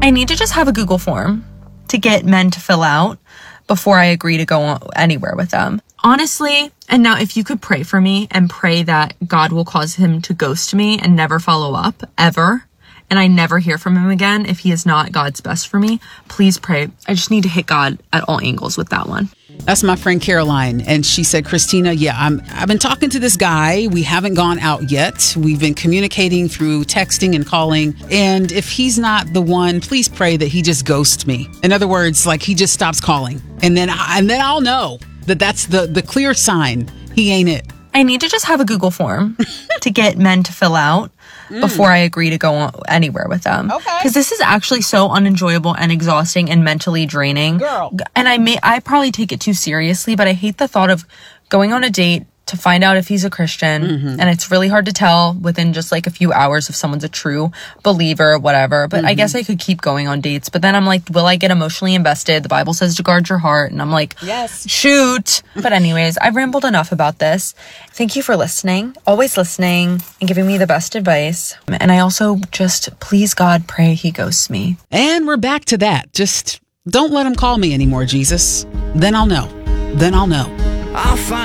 I need to just have a Google form to get men to fill out before I agree to go anywhere with them. Honestly, and now if you could pray for me and pray that God will cause him to ghost me and never follow up, ever, and I never hear from him again if he is not God's best for me, please pray. I just need to hit God at all angles with that one. That's my friend Caroline. And she said, Christina, I've been talking to this guy. We haven't gone out yet. We've been communicating through texting and calling. And if he's not the one, please pray that he just ghosts me. In other words, like he just stops calling. And then I'll know that that's the clear sign he ain't it. I need to just have a Google form to get men to fill out before I agree to go anywhere with them. Okay. Because this is actually so unenjoyable and exhausting and mentally draining. Girl. And I probably take it too seriously, but I hate the thought of going on a date to find out if he's a Christian. And it's really hard to tell within just like a few hours if someone's a true believer or whatever. But I guess I could keep going on dates. But then I'm like, will I get emotionally invested? The Bible says to guard your heart. And I'm like, yes, shoot. But anyways, I've rambled enough about this. Thank you for listening, always listening and giving me the best advice. And I also just, please God, pray he ghosts me. And we're back to that. Just don't let him call me anymore, Jesus. Then I'll know. I'll find